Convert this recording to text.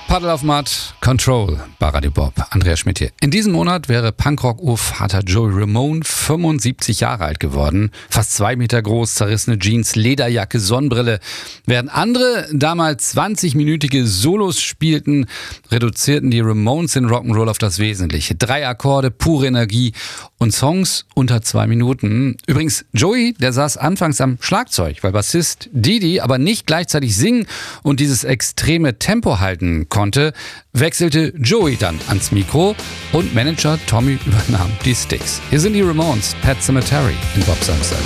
Puddle of Mud, Control bei Radio Bob. Andreas Schmidt hier. In diesem Monat wäre Punkrock-Urvater Joey Ramone 75 Jahre alt geworden. Fast 2 Meter groß, zerrissene Jeans, Lederjacke, Sonnenbrille. Während andere damals 20-minütige Solos spielten, reduzierten die Ramones den Rock'n'Roll auf das Wesentliche. 3 Akkorde, pure Energie und Songs unter 2 Minuten. Übrigens, Joey, der saß anfangs am Schlagzeug, weil Bassist Didi aber nicht gleichzeitig singen und dieses extreme Tempo halten konnte, wechselte Joey dann ans Mikro und Manager Tommy übernahm die Sticks. Hier sind die Ramones, Pet Sematary in Bob Samstag.